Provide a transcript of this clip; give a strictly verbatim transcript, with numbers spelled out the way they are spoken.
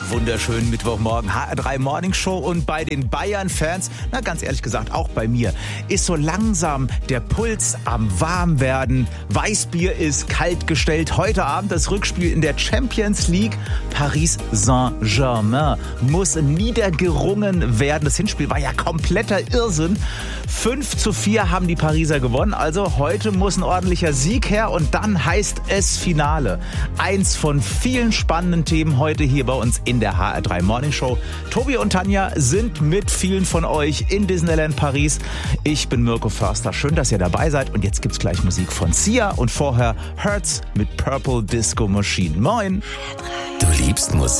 wunderschönen Mittwochmorgen, H R drei Morning Show, und bei den Bayern-Fans, na ganz ehrlich gesagt, auch bei mir, ist so langsam der Puls am Warmwerden. Weißbier ist kalt gestellt. Heute Abend das Rückspiel in der Champions League. Paris Saint-Germain muss niedergerungen werden. Das Hinspiel war ja kompletter Irrsinn. fünf zu vier haben die Pariser gewonnen. Also heute muss ein ordentlicher Sieg her und dann heißt es Finale. Eins von vielen spannenden Themen heute hier bei uns in der H R drei Morning Show. Tobi und Tanja sind mit vielen von euch in Disneyland Paris. Ich bin Mirko Förster. Schön, dass ihr dabei seid. Und jetzt gibt's gleich Musik von Sia und vorher Hertz mit Purple Disco Machine. Moin! Du liebst Musik.